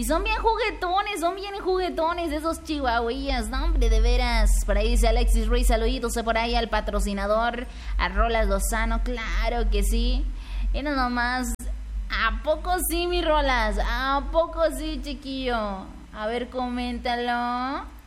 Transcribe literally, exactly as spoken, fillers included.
son bien juguetones, son bien juguetones esos chihuahuillas, no hombre, de veras. Por ahí dice Alexis Ruiz, saluditos por ahí al patrocinador, a Rolas Lozano, claro que sí. Mira nomás, ¿a poco sí, mi Rolas? ¿A poco sí, chiquillo? A ver, coméntalo.